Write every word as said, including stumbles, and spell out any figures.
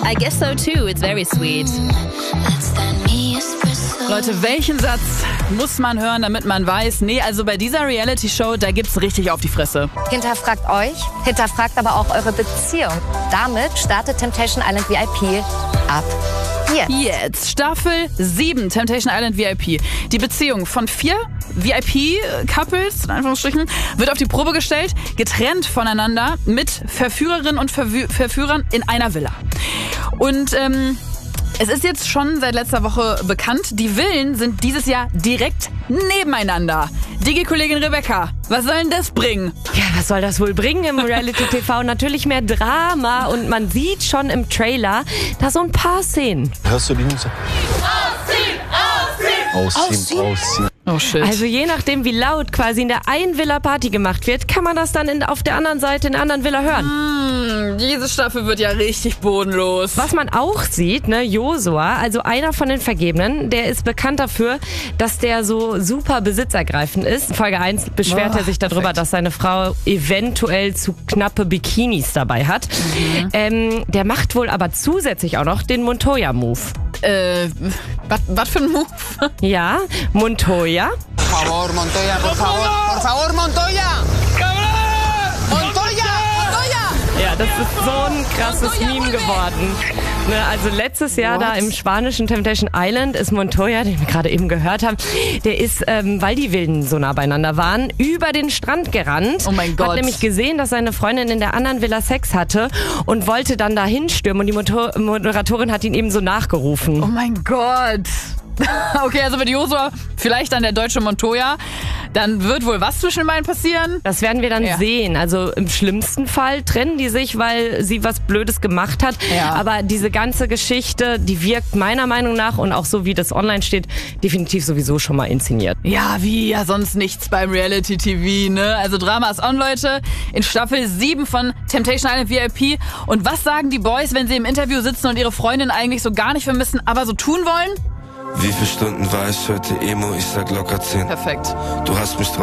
I guess so too, it's very sweet. Leute, welchen Satz muss man hören, damit man weiß, nee, also bei dieser Reality-Show, da gibt's richtig auf die Fresse. Hinterfragt euch, hinterfragt aber auch eure Beziehung. Damit startet Temptation Island V I P ab jetzt. Jetzt, Staffel sieben, Temptation Island V I P. Die Beziehung von vier V I P-Couples, in Anführungsstrichen, wird auf die Probe gestellt, getrennt voneinander mit Verführerinnen und Verwü- Verführern in einer Villa. Und, ähm... es ist jetzt schon seit letzter Woche bekannt, die Villen sind dieses Jahr direkt nebeneinander. Digi-Kollegin Rebecca, was soll denn das bringen? Ja, was soll das wohl bringen im Reality-T V? Natürlich mehr Drama und man sieht schon im Trailer da so ein paar Szenen. Hörst du die News? Ausziehen, ausziehen, ausziehen. Oh shit. Also je nachdem, wie laut quasi in der einen Villa Party gemacht wird, kann man das dann in, auf der anderen Seite in der anderen Villa hören. Hm, diese Staffel wird ja richtig bodenlos. Was man auch sieht, ne, Josua, also einer von den Vergebenen, der ist bekannt dafür, dass der so super besitzergreifend ist. In Folge eins beschwert Oh, er sich darüber, perfekt. dass seine Frau eventuell zu knappe Bikinis dabei hat. Mhm. Ähm, der macht wohl aber zusätzlich auch noch den Montoya-Move. Äh, was für ein Move? Ja, Montoya. Por favor, Montoya, por favor, por favor, Montoya! Montoya, Montoya! Ja, das ist so ein krasses Meme geworden. Ne, also letztes Jahr What? da im spanischen Temptation Island ist Montoya, den wir gerade eben gehört haben, der ist, ähm, weil die Villen so nah beieinander waren, über den Strand gerannt. Oh mein Gott. Hat nämlich gesehen, dass seine Freundin in der anderen Villa Sex hatte und wollte dann da hinstürmen und die Motor- Moderatorin hat ihn eben so nachgerufen. Oh mein Gott. Okay, also mit Josua vielleicht dann der deutsche Montoya. Dann wird wohl was zwischen den beiden passieren? Das werden wir dann Ja. sehen. Also im schlimmsten Fall trennen die sich, weil sie was Blödes gemacht hat. Ja. Aber diese ganze Geschichte, die wirkt meiner Meinung nach und auch so wie das online steht, definitiv sowieso schon mal inszeniert. Ja, wie ja sonst nichts beim Reality-T V, ne? Also Drama ist on, Leute. In Staffel sieben von Temptation Island V I P. Und was sagen die Boys, wenn sie im Interview sitzen und ihre Freundin eigentlich so gar nicht vermissen, aber so tun wollen? Wie viele Stunden war ich heute Emo? Ich sag locker zehn. Perfekt. Du hast mich drauf